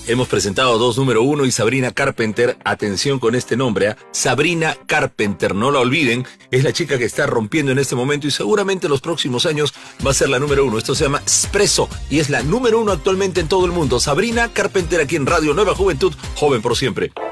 Hemos presentado dos número uno y Sabrina Carpenter, atención con este nombre, Sabrina Carpenter, no la olviden, es la chica que está rompiendo en este momento y seguramente en los próximos años va a ser la número uno. Esto se llama Espresso y es la número uno actualmente en todo el mundo. Sabrina Carpenter aquí en Radio Nueva Juventud, joven por siempre.